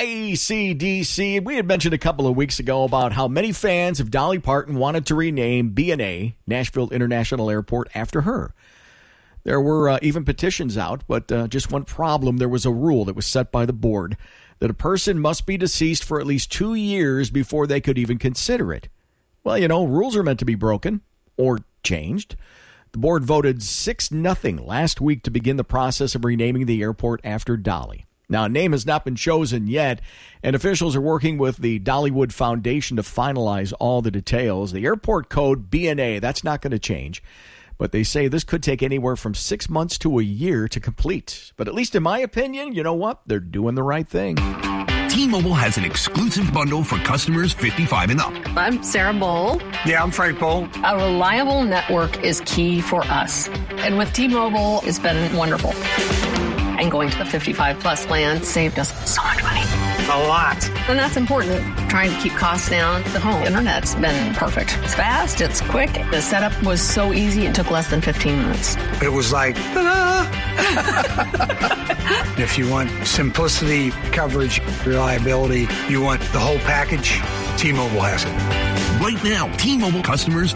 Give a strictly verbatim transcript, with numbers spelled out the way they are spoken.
A C D C. We had mentioned a couple of weeks ago about how many fans of Dolly Parton wanted to rename B N A, Nashville International Airport, after her. There were uh, even petitions out, but uh, just one problem. There was a rule that was set by the board that a person must be deceased for at least two years before they could even consider it. Well, you know, rules are meant to be broken or changed. The board voted six nothing last week to begin the process of renaming the airport after Dolly. Now, a name has not been chosen yet, and officials are working with the Dollywood Foundation to finalize all the details. The airport code, B N A, that's not going to change. But they say this could take anywhere from six months to a year to complete. But at least in my opinion, you know what? They're doing the right thing. T-Mobile has an exclusive bundle for customers fifty-five and up. I'm Sarah Bowl. Yeah, I'm Frank Bowl. A reliable network is key for us. And with T-Mobile, it's been wonderful. And going to the fifty-five plus plan saved us so much money. A lot. And that's important. Trying to keep costs down. The home internet's been perfect. It's fast. It's quick. The setup was so easy. It took less than fifteen minutes. It was like, ta-da! If you want simplicity, coverage, reliability, you want the whole package, T-Mobile has it. Right now, T-Mobile customers